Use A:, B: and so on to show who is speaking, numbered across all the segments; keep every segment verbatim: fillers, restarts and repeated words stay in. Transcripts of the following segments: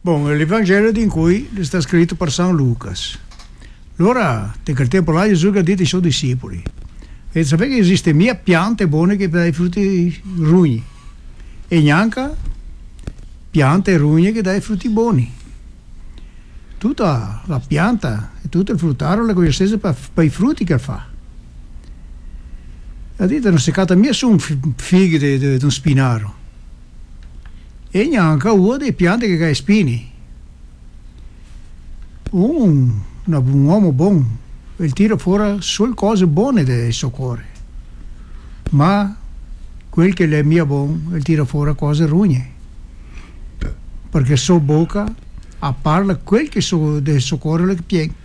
A: Bom, l'Evangelo in cui sta scritto per San Lucas. Allora, in quel tempo là Gesù ha detto ai suoi discepoli, e sapete che esiste mia piante buone che dà i frutti rugni, e neanche piante rugne che dà i frutti buoni. Tutta la pianta e tutto il fruttaro le conoscete per, per i frutti che fa. Ha detto, non si cata mia su un figo di un spinaro. E neanche uno delle piante che ha spini. Un, un uomo buono, il tira fuori solo cose buone del suo cuore. Ma quel che è mia buono, il tira fuori cose rugne. Perché sua bocca parla quel che so, del suo cuore le piega.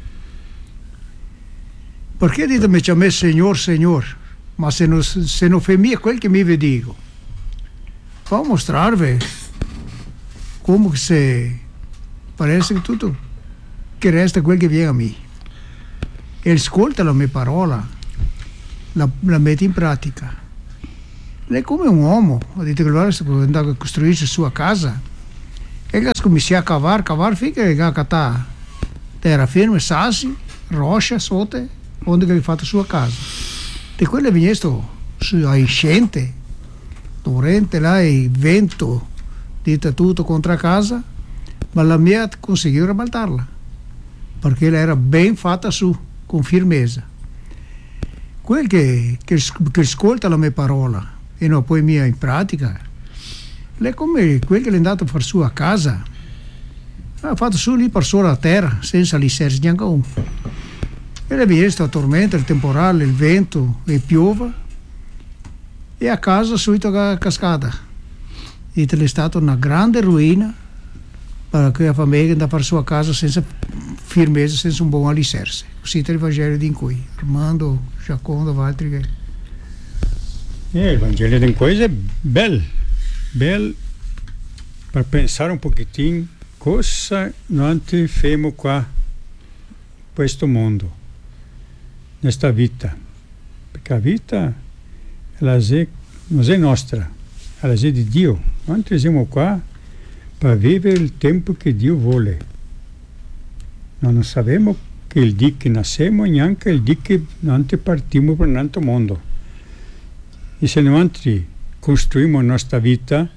A: Perché ditemi a me Signor, Signor, ma se non, se non fai mia quel che mi vi dico, fa mostrarvi come se parece che tutto che resta quel che viene a me. E ascolta la mia parola, la, la mette in pratica. Lei è come un uomo, ha detto che allora andava a costruire la sua casa, e che comincia a cavare, cavare finché che ha cattà terra ferma, sassi, roccia, sotto, onde ha fatto la sua casa. E quello è venuto a incente, torrente là, e vento, dita tutto contro la casa, ma la mia conseguiva ribaltarla, perché era ben fatta su, con firmezza. Quel che, che, che ascolta la mia parola e non poi mia in pratica, è come quel che è andato a far su a casa, ha fatto su lì per sola a terra, senza alicerce neanche uno. E le visto la tormenta, il temporale, il vento, e piove, e a casa subito a cascata. E è stata una grande ruina perché la famiglia da far su a casa senza firmezza, senza un buon alicerce. Così è il Vangelo di cui Armando, Giacomo, altri che...
B: Eh, il Vangelo di cui è bello. Bel per pensare un pochettino cosa noi facciamo qua in questo mondo, nesta vita, perché la vita non è nostra, è di Dio. Noi siamo qua per vivere il tempo che Dio vuole. Noi non sappiamo che il dì che nasciamo e neanche il dì che noi partiamo per un altro mondo. E se noi costruiamo la nostra vita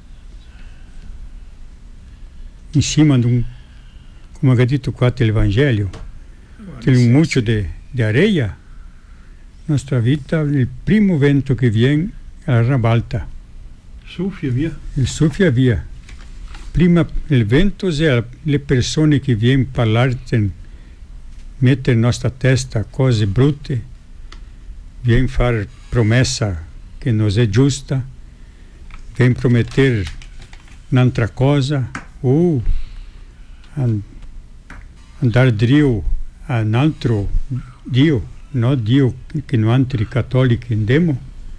B: insieme ad un, come ha detto qua il Vangelo, un mucchio di areia, la nostra vita, il primo vento che viene la rabalta.
A: Soffia via.
B: Il soffia via. Prima il vento è le persone che viene a parlare, mettere in nostra testa cose brutte, viene a fare promessa che non è giusta, viene a promettere un'altra cosa, o and, andare dritto a un altro Dio, non Dio che noi altri cattolici andiamo,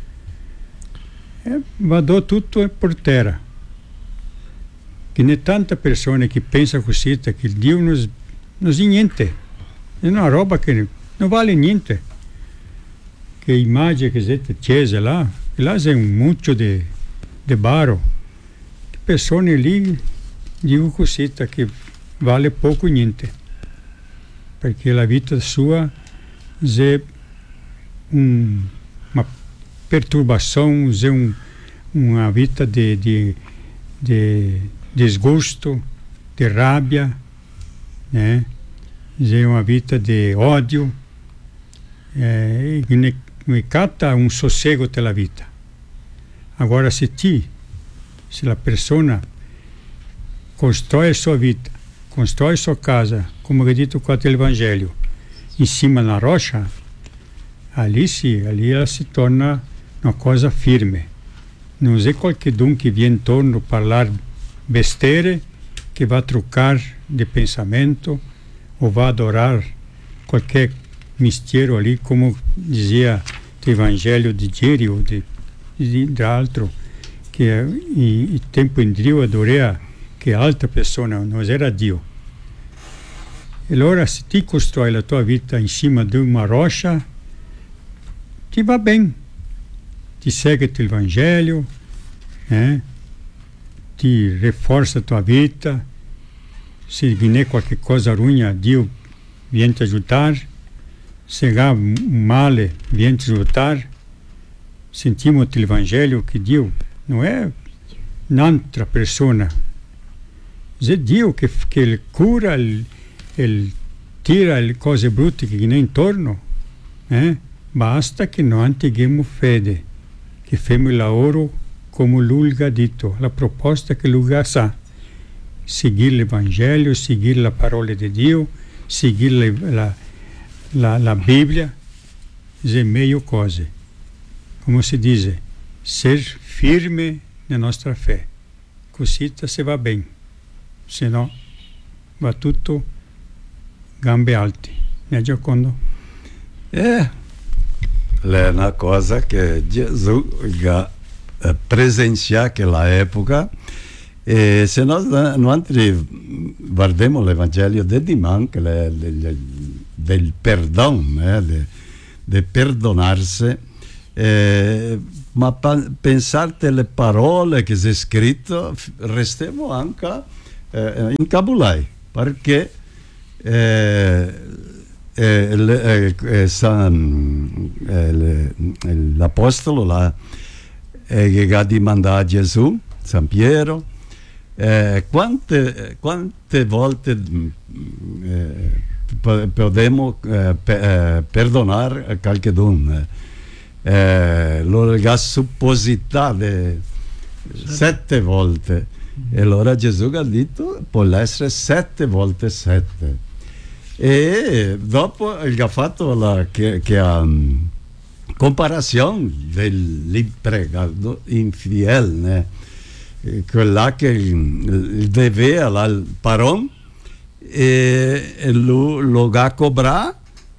B: e vado tutto per terra. Che ne tante persone che pensano così, che il Dio non è, non è niente, è una roba che non vale niente. Che immagine che siete chiese là, là c'è un mucchio di, di baro, che persone lì dico così che vale poco niente, perché la vita sua è un, una perturbazione, è un, una vita di, di, di disgusto, di rabbia, eh? È una vita di odio, eh, e ne, ne catta un sossego della vita. Agora se ti, se la persona constrói a sua vita, constrói a sua casa, come è detto qua nel Vangelo, in cima alla roccia, ali sì, ali ela si torna una cosa firme. Non è qualcuno che viene intorno a parlare bestere, che va a truccare di pensamento o va a adorare qualche mistero ali, come dizia il Vangelo di ieri o di, di, di altro, che il tempo in Dio adorea che altra persona non era Dio. E allora se ti costruisci la tua vita in cima di una roccia, ti va bene, ti segue il Vangelo, eh? Ti rafforza la tua vita, se viene qualche cosa ruim, Dio viene a aiutare, se ha male, viene a aiutare. Sentiamo il Vangelo che Dio non è un'altra persona, è Dio che, che cura e tira le cose brutte che viene intorno. Eh? Basta che noi abbiamo fede, che facciamo il lavoro come Lui ha detto, la proposta che Lui ha sa. Seguire il Vangelo, seguire la parola di Dio, seguire la, la, la Bibbia, è meglio cose. Come si dice, ser firme nella nostra fede, così si va bene, se no va tutto gambe alte. Ne Giocondo?
C: É, é uma coisa que Jesus ha presenciato naquela época. E se nós não guardiamo l'Evangelio di Diman, che è del, del perdão, né, de, de perdonarsi, eh, ma pa, pensate le parole che c'è scritto, restiamo anche eh, incabulati, perché eh, eh, le, eh, San, eh, le, l'Apostolo là, eh, che ha domandato a Gesù, San Piero, Eh, quante, quante volte eh, possiamo eh, pe, eh, perdonare a qualcuno? Eh, lo ha suppositato sette volte, e allora Gesù ha detto può essere sette volte sette, e dopo ha fatto la che, che um, comparazione dell'impregato infidel, né? Quella che deve al paron e, e lui lo ha cobrato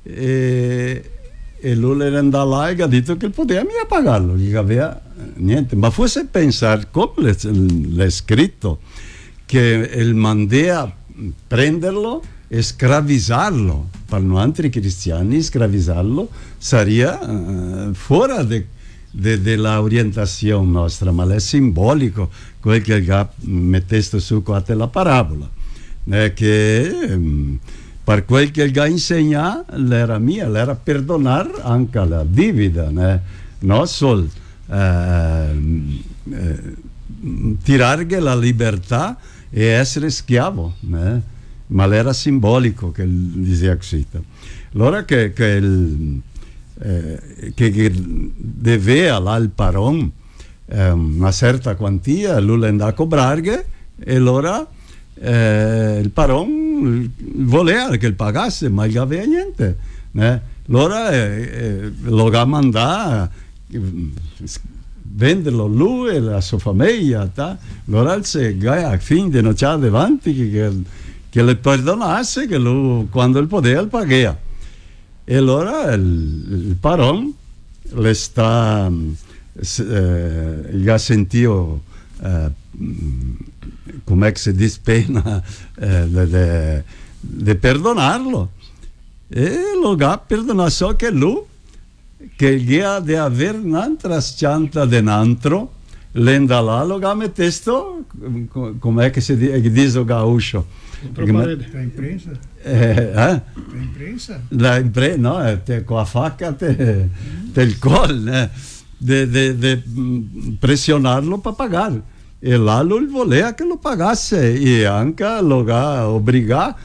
C: e, e lui le rende là e ha detto che poteva mica pagarlo, non aveva niente. Ma forse pensare, come l'è scritto, che il mandea prenderlo e scravizzarlo, per noi altri cristiani scravizzarlo sarebbe uh, fuori di De, della orientazione nostra, ma è simbolico quel che ha messo su quella parabola, eh, che um, per quel che ha insegnato l'era mia, l'era perdonare anche la dívida, né? Non solo eh, eh, tirargli la libertà e essere schiavo, né? Ma l'era simbolico che diceva così. Allora che, che il Eh, che, che deve al paron eh, una certa quantia, lui le andava a cobrare e allora eh, il paron voleva che il pagasse, ma non aveva niente, eh? Allora eh, eh, lo ha mandato eh, venderlo lui e la sua famiglia, ta? Allora se a fin di non c'è davanti che, che, che le perdonasse, che lui quando il poteva il pagava. E allora il, il paron le sta eh, gli ha sentito eh, come si dice pena eh, di perdonarlo e lo ha perdonato, so che lui che gli ha di avere un'altra scianta di un altro l'enda là lo ha messo come che si dice, dice gaúcho.
A: La imprensa?
C: Eh, eh?
A: La imprensa?
C: La imprensa, no, te, con la facca te, te il collo, de, de, de pressionarlo per pagare. E là lui voleva che lo pagasse e anche lo ha obbligato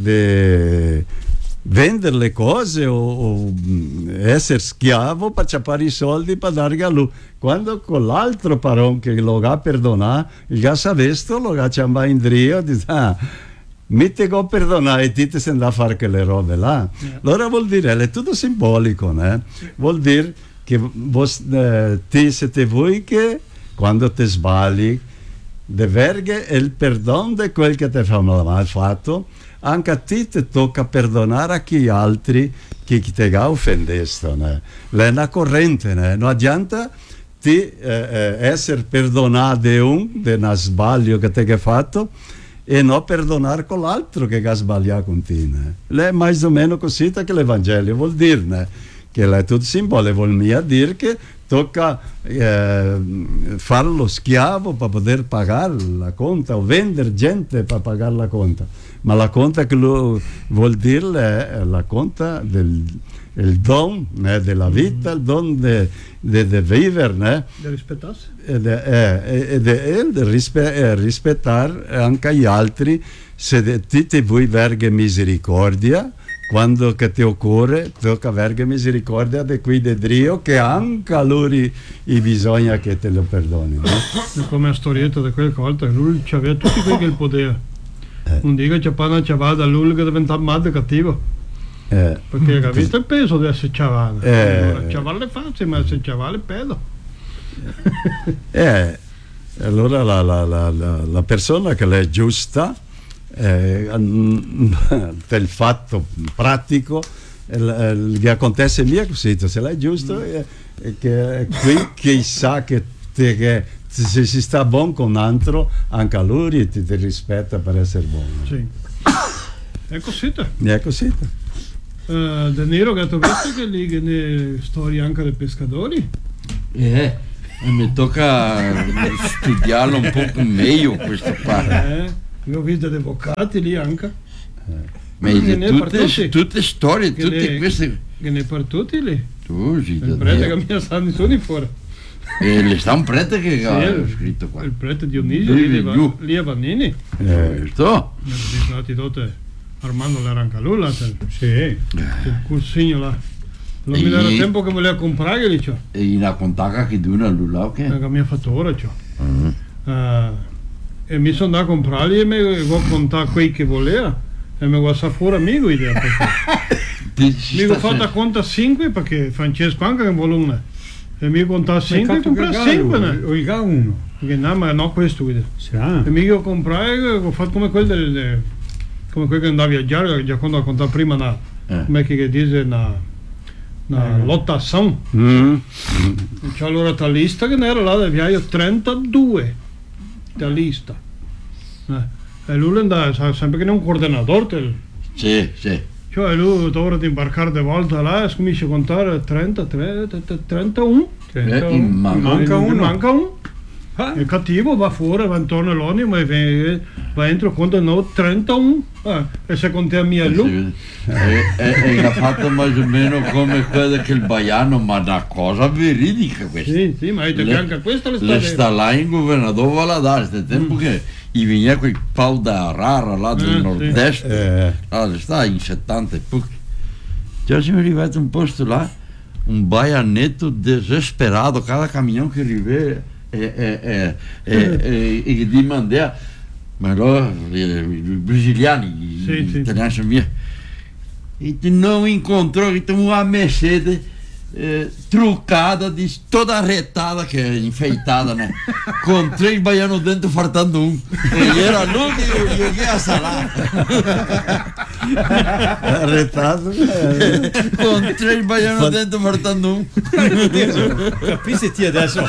C: a vendere le cose o, o essere schiavo per ciappare i soldi per dargli a lui. Quando con l'altro paron che lo ha perdonato, il gas a vesto lo ha ciambato in drio e dice ah, mi te go perdonare e ti te se andà a fare quelle robe là. Yeah. Allora vuol dire, è tutto simbolico, né? Sì. Vuol dire che vos, eh, ti siete voi che quando ti sbagli deverghe il perdono di quel che ti hanno fatto, anche a te ti tocca perdonare a chi altri che ti ha offendesto, né? È una corrente, né? Non adianta ti eh, eh, essere perdonato di un, di un sbaglio che ti ha fatto e non perdonare con l'altro che ha sbagliato con te. È più o meno così che l'Evangelio vuol dire, né? Che è tutto simbolico, vuol dire che tocca eh, farlo schiavo per poter pagare la conta o vendere gente per pagare la conta, ma la conta che lo vuol dire è la conta del il don né, della vita, il don di vivere, né?
A: Di rispettarsi.
C: Ed è, ed è il rispe, è rispettare anche gli altri. Se ti ti vuoi verge misericordia, quando che ti occorre, tocca verge misericordia di qui di Dio, che anche a lui bisogna che te lo perdoni. No?
D: Come la storietta di quel volta, lui aveva tutti quelli che il potere. Eh. Un dico che poi ci va da lui che diventa male cattivo. Eh. Perché ha visto il peso di essere ciavale. Eh. Allora, ciavale facile, ma essere ciavale pedo.
C: Eh. Allora la, la, la, la, la persona che è giusta, eh, del fatto pratico, il, che acontece mia così, se lei è giusto, mm. è, è che qui chi sa che, te, che se si sta buon con un altro, anche a lui ti, ti rispetta per essere buono.
D: Sì. È così.
C: È così.
D: Uh, De Niro, che tu visto che lì che ne storia anche dei pescatori?
E: Eh, mi tocca studiarlo un po' meglio questo qua.
D: Eh, io ho visto dei avvocati lì anche.
C: Eh.
E: Ma tutte, tutte storie,
D: che
E: tutte
D: ne,
E: queste.
D: Che ne per tutti lì?
E: Tu, sì,
D: il prete che mi ha stanno sono fuori.
E: E le sta un prete che
D: sì,
E: ha scritto qua.
D: Il prete Dionisio lì, lì, lì a Vannini.
E: Eh, sto.
D: Mi sono stati tutte. Armando l'Arancalula, sì,
B: il
D: cursino là. Non mi era tempo che voleva comprare, lì c'ho.
E: E in a contaca che d'una lulla o che?
D: La mia fattura c'ho.
E: Mm-hmm.
D: Uh, e mi sono andato a comprarli e mi ho contato quei che voleva e mi ho fatto fuori amico idea. Mi ho fatto conta cinque perché Francesco anche che vuole una. E mi ho contato cinque e comprato cinque.
B: O il ga uno.
D: Perché no, ma no questo.
B: Sì.
D: E mi ho comprato e ho fatto come quello del... come quello che andava a viaggiare, già quando ho contato prima una, eh. come che dice una, una eh. lottazione. Mm. C'è allora la lista che era là del viaggio trentadue la lista. Eh. E lui andava, sa sempre che non è un coordinatore. Tel.
E: Sì, sì.
D: Cioè lui ora di imbarcare di volta là e comincia a contare trentatré, trentuno.
E: trenta, eh, manca,
D: manca uno. Manca uno. Ah. Il cattivo va fuori, va intorno all'animo e va entro conta no trentuno. Ah, e se conta mia lui.
E: E ha fatto più o meno come quello che il baiano, ma una cosa veridica questa.
D: Sì, sì, ma le, anche questa le sta,
E: le sta là in governatore Valadares, del tempo mm. che i veniva quel pau da rara là del eh, nord-est, sì. eh. là sta in settanta e pochi. Già siamo arrivati a un posto là, un baianetto desesperato, cada caminhão che arriva e, e, e, e, e, e gli mandava, ma allora i brasiliani,
D: sì,
E: gli
D: sì.
E: italiani sono via, e non incontrò che una Mercedes eh, truccata, di, toda arretada, che è infeitada, né? Con tre baianos dentro faltando un, e era lui che io cheguei a salare.
C: Arretado?
E: Con tre baianos Fal- dentro faltando un.
B: Capisci te adesso?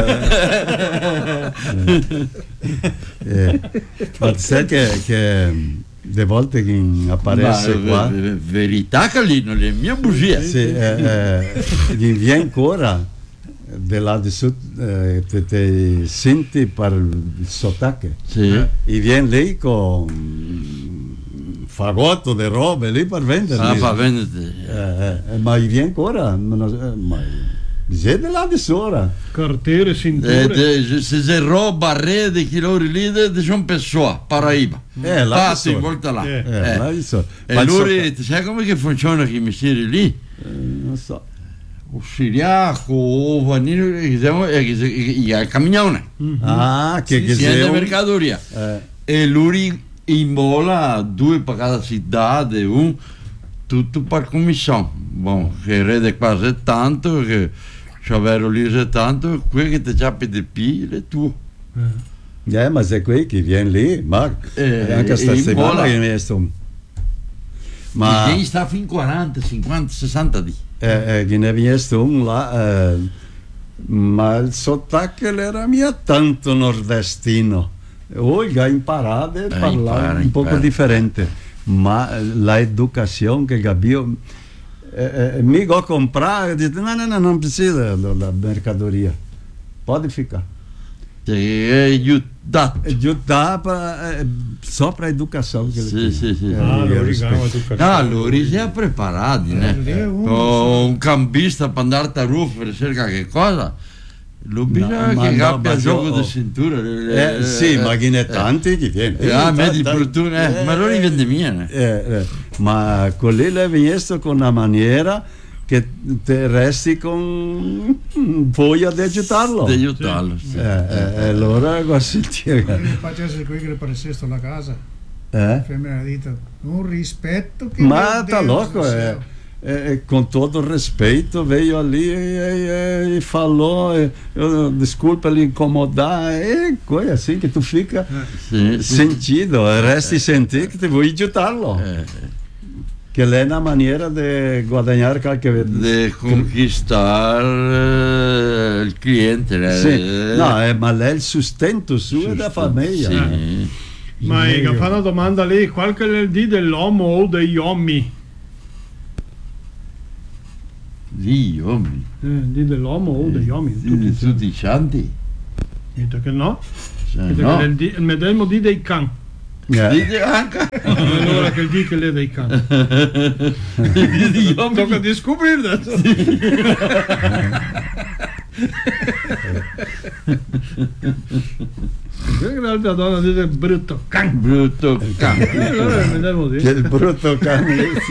C: eh, ma sai che, che le volte che appare qua
E: v- verità che lì non è mia bugia
C: sì, eh, eh, viene ancora della di sud eh, te, te senti per il sottacche
E: sì.
C: eh, e viene lì con fagotto di robe lì per vendere
E: ah, per vendere
C: eh, eh, ma viene ancora ma siete là di sopra
D: cartiere, cinture
E: eh, se c'è roba re di chilori lì di sono persone Paraíba
C: eh,
E: passi in volta là
C: eh, eh, là so.
E: E lui sai come che funziona che mi stiri lì?
C: Eh, non so
E: o siriaco o vanino diciamo è il camione
C: mm-hmm. ah che
E: sì,
C: che
E: si è di mercadoria
C: eh.
E: E lui imbola due per cada città un tutto per commissione bon che rede quasi tanto che c'avevano lì tanto quello che ti ciappi di pile tu
C: eh. eh ma se qui che viene lì ma eh, anche stasera che mi sto
E: ma e sta fin quaranta cinquanta sessanta di
C: eh, eh che ne viene sto un là eh, ma il sottacco era mia tanto nordestino Olga imparava a
E: eh,
C: parlare un poco differente ma l'educazione che abbiamo é, é, mica a comprar, eu disse, não, não, não, não precisa da, da mercadoria, pode ficar.
E: É aiutato.
C: Aiutar pra, é, só para a educação que ele
E: Sì,
C: tem.
E: sì, sì.
C: É,
B: Ah,
C: e
B: lo
C: respeito.
B: rigavo educazione.
E: Ah, loro si è preparati, né?
A: É um,
E: Oh, un cambista per andare a rufo per cercare che cosa? Lo bisogna
C: ma
E: che
C: no,
E: abbia
C: ma
E: gioco
C: io-
E: di cintura.
C: Eh, sì, ma chi ne tanti che viene.
E: Eh, ah, me di
C: Ta- ta-
E: fortuna, eh, ma lo rivende mia, né?
C: Eh, eh, ma con lei l'ha visto con una maniera che te resti con voglia di aiutarlo.
E: Di aiutarlo, sì.
C: Eh, eh, allora così ti
A: mi facesse qui che le parecesse la casa.
C: eh?
A: Femmina ha detto, un rispetto che...
C: Ma
A: Dio
C: tá louco,
A: do
C: é,
A: céu.
C: é, é, com todo respeito, veio ali e, e- e falou, e, eu, desculpa lhe incomodar, é coisa assim que tu fica
E: Sì, sì.
C: sentido, resti sentir que te vuoi aiutarlo,
E: Eh,
C: che è una maniera di guadagnare qualche...
E: di conquistare il cliente, né?
C: Sì, no, eh, ma lei il sustento suo e da famiglia.
E: Sì.
D: Ma
B: Meglio.
D: fa una domanda lì, qual che è il D dell'uomo o degli uomini?
E: Gli uomini.
D: Eh, il D dell'uomo o degli uomini?
E: Di
D: Tutti,
E: tutti i santi.
D: dite che no?
E: Cioè,
D: Dite
E: no.
D: che è il, D- il medesimo D dei can.
C: Eh,
E: Dite anche.
D: Allora che il D che è dei can.
E: Gli uomini.
D: Tocca di scoprirlo adesso. Perché l'altra donna dice brutto can.
E: Brutto cane.
D: Eh, allora è il medesimo
C: che
D: D.
C: il brutto cane sì,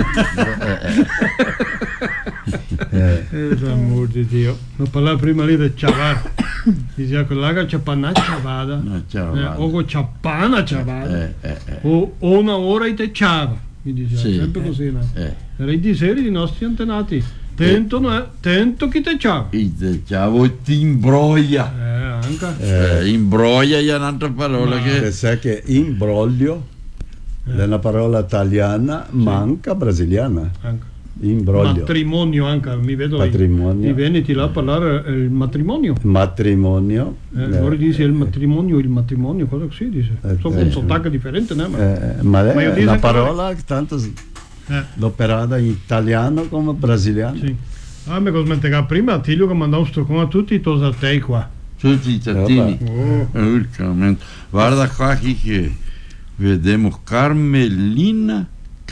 C: eh. Eh,
D: Eh, per amor di Dio. Non parlare prima lì del ciavar. Diceva che l'aga c'è panna ciavada.
E: No, ciao,
D: Eh,
E: vado.
D: o con ciappana ciavada.
E: Eh, eh, eh.
D: O, o una ora e te ciava. Mi diceva
E: Sì,
D: sempre
E: eh,
D: così. No?
E: eh.
D: Era i diseri dei nostri antenati. Tento, no, tento chi te ciava.
E: Il ciao ti imbroglia.
D: Eh, anche.
E: Eh, imbroglia è un'altra parola
D: Ma-
E: che...
C: Che sai che imbroglio è una parola italiana, ma anche brasiliana.
D: anche.
C: Imbroglio.
D: Matrimonio anche, mi vedo i-
C: Patrimonio.
D: i veneti là a parlare eh, il matrimonio.
C: Matrimonio.
D: Eh,
C: eh,
D: loro dice il matrimonio, il matrimonio, cosa così dice.
C: Eh,
D: Sono
C: eh,
D: un sottacco differente, no? Ma,
C: eh, ma
D: Ma io
C: è
D: dico
C: una
D: anche
C: parola che tanto
D: eh,
C: l'ho operata in italiano come brasiliano.
D: sì. Ah, mi cosmentega prima, Tiglio che mandava un stoccone a tutti i tosatei qua.
E: Tutti i tattini.
B: Oh,
E: Ultimamente. Guarda qua chi che vediamo Carmelina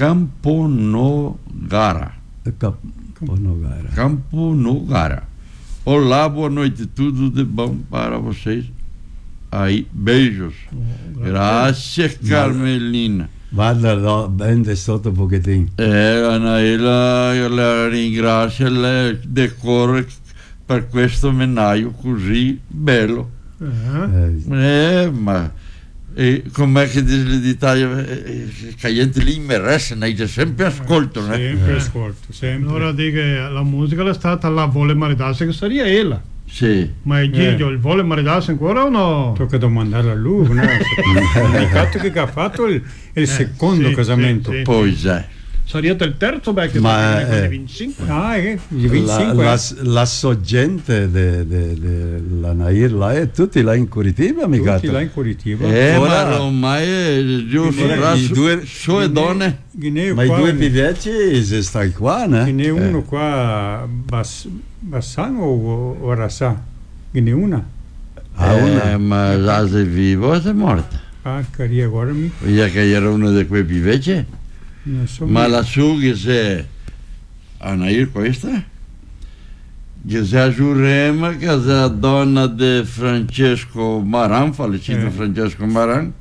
E: Camponogara.
C: Cap- Camponogara.
E: Camponogara. Olá, boa noite, tudo de bom para vocês. Aí, beijos. Graças, Carmelina.
C: Guarda, no, bende sotto un pochettino.
E: Eh, Anaela, io la ringrazio, le decoro per questo menaio così bello.
D: Eh.
C: Eh,
E: Eh, ma e com'è che dice l'Italia? Eh, che gente lì merece, ne dice sempre ascolto, né?
B: sempre ascolto, sempre.
D: Allora dico che la musica è stata la vuole maridarsi che sarebbe ella.
E: Sì.
D: Ma il Gigio, il vuole maridarsi ancora o no?
B: Tocca domandarlo a lui, no? Il gatto che ha fatto il, il secondo
D: sì,
B: casamento.
D: sì, sì.
E: Poi già.
D: Sarebbe il terzo perché
C: Ma,
D: perché ne
C: eh,
D: venticinque.
B: Ah, eh, il
C: la,
B: venticinque.
C: la, la sorgente della Nair là è tutti là in Curitiba, mica.
B: Tutti là in Curitiba.
E: Eh,
C: Ora-
E: ma ormai è giusto,
C: Ora
E: tra
C: i
E: su,
C: due-
E: su e donne.
B: Ghine
C: Ma i
B: qua,
C: due pivetti si sta qua, né?
B: Ghine uno qua, Bas, Bassan o, o Rassà? Ghine una.
C: Ah, una.
E: Eh, ma già sei vivo o sei morta?
B: Ah, cari, agora mi...
E: Via che era uno di quei piveci?
B: Non so.
E: Ma lassù che se Anair questa? Che se giurema che se la donna di Francesco Maran, fallecito
B: Eh.
E: Francesco Maran,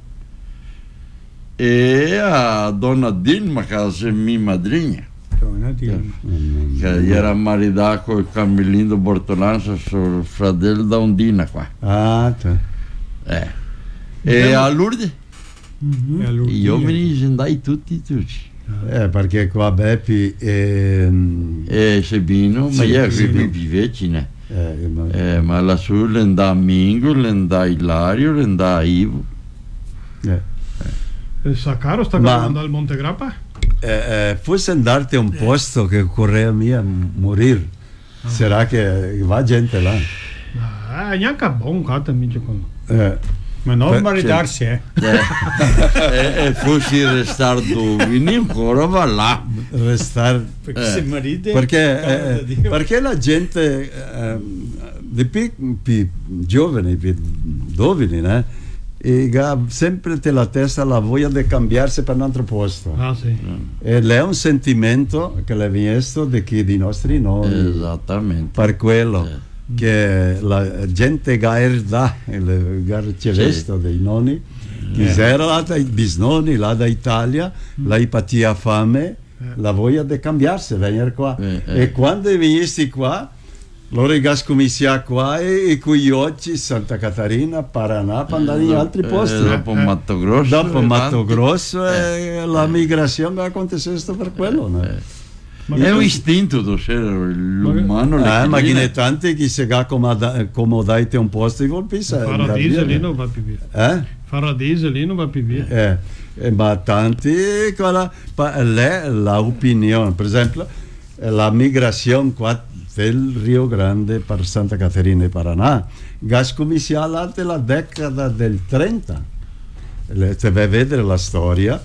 E: e a donna Dilma che è mia madrigna,
B: Donna di...
C: Mm,
E: che era maritata con Camillindo Bortolanza, suo fratello da Ondina qua.
C: Ah, tá.
E: Eh. E a Lourdes?
B: E a lui-
E: Gli uomini se andai tutti, tutti.
C: Eh, perché qua Beppi e...
E: E Sebino, ma
C: Sì,
E: io qui
C: Sebino.
E: più vicine.
C: Eh, ma-
E: Eh, ma lassù le andà Mingo, le andà Ilario, le andà Ivo.
C: eh.
D: Il Saccaro sta
C: Ma-
D: guardando al Montegrappa?
C: Eh, eh, forse andarti a un posto che correa mia morire. Sarà che va gente là.
D: Ah, neanche a buon cazzo mi dice con.
C: Eh,
B: Ma non
C: Beh,
B: maridarsi, eh.
E: Eh, e, e fossi restare dove, ancora va là.
C: restare
B: Perché
E: Eh.
B: se marite
C: perché,
B: cavolo da
C: eh,
B: Dio.
C: perché la gente eh, di più, più giovani, più giovani, né? E ha sempre la testa la voglia di cambiarsi per un altro posto.
D: Ah, sì.
C: E è un sentimento che le viene di chi di nostri nonni.
E: Esattamente.
C: Per quello
E: Eh.
C: che la gente che ha ereditato, che ha ricevuto dei nonni, che era là dai bisnonni, là da Italia, la patia fame, la voglia di cambiarsi, venire qua.
E: Eh, eh.
C: E quando venisti qua, loro che cominciano qua e, e qui oggi Santa Catarina, Paraná, per andare in altri posti.
E: Eh, dopo Mato Grosso.
C: Dopo
E: e
C: Mato
E: avanti.
C: Grosso e la migrazione è acontecendo per quello. no?
E: È un istinto do ser l'umano.
C: Eh, ma
E: che
C: che ne tanti che si accomodate un posto e vuol pisare.
D: Paradise lì non va più via.
C: Eh?
D: Paradise lì non va più via.
C: Eh, eh, ma tanti, quella, pa- le- la opinione, per esempio, eh, la migrazione qua del Rio Grande per Santa Caterina e Paraná, gas cominciata della decada del trenta. Le, se vai a vedere la storia,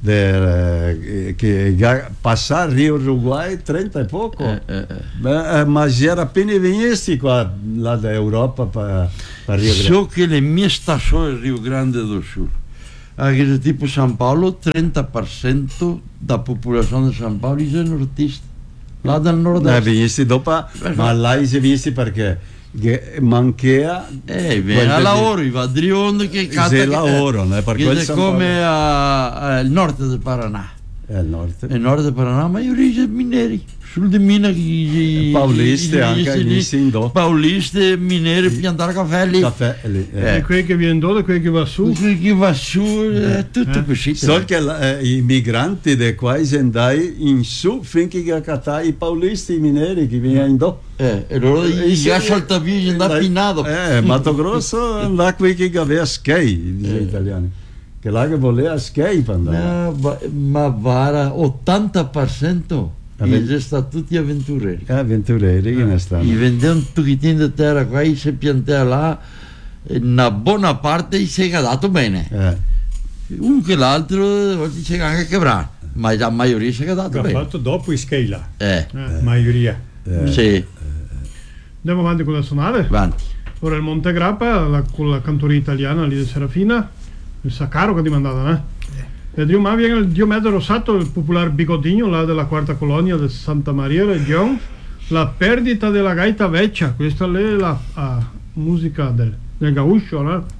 C: de, eh, che ga- passare Rio Uruguay trenta e poco.
E: Eh, eh, eh.
C: Beh, eh, ma era appena venuti qua, là da Europa per Rio Grande.
E: So che le mie stazioni Rio Grande do Sul, anche tipo San Paolo, trenta per cento da popolazione di San Paolo sono nortisti, là dal
C: Eh,
E: nord-est.
C: venuti dopo, ma là si visti perché che manchea
E: Eh, viene a lavoro, i vadrioni che
C: se lavoro, né? Per
E: che
C: quel
E: è
C: San
E: come al nord del Paraná.
C: È il nord.
E: Nel nord del Paraná, maioria mineri. Sul di mina che
C: Pauliste anche lì si do.
E: Pauliste, mineri, piantare caffè lì.
C: Caffè lì.
E: Eh.
D: E quelli che viene dove, quelli che va su.
E: Quelli che va su, è tutto
D: Eh.
E: così.
C: So che la- eh, i migranti di qua andai in su finché che catai i paulisti, i mineri che venivano in do.
E: Eh, e loro
C: Eh,
E: gli
C: sì,
E: gas altavia andava
C: là-
E: pinato.
C: Eh, Mato Grosso, là qui che aveva skei, dice gli italiani. Che là che voleva skei per andare.
E: Ma, va- ma vara, ottanta per cento
C: Vabbè.
E: sono stati tutti avventurieri.
C: Eh, avventurieri che ne
E: Gli
C: stanno.
E: vendevano un pochettino di terra qua, gli si piantava là, e una buona parte gli si è dato bene.
C: Eh.
E: Un che l'altro gli si è anche quebrato, ma la maioria si è dato
B: Che ha
E: bene.
B: fatto dopo i scala,
E: Eh,
D: Eh.
B: maioria.
C: Eh.
E: sì,
D: Andiamo avanti con la suonare.
E: avanti.
D: Ora il Montegrappa, la, con la cantoria italiana lì di Serafina, il Saccaro che ti mandata, eh? E Dio ma viene il Diomedo Rosato, il popolare bigodinho là della quarta colonia di Santa Maria Regione, la perdita della gaita vecchia, questa lì è la ah, musica del, del gaucho, no?